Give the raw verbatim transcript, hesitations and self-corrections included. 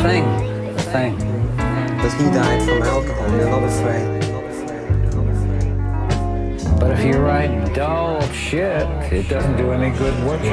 thing. The thing. But he died from alcohol. You're not afraid. But if you write dull shit, it doesn't do any good work.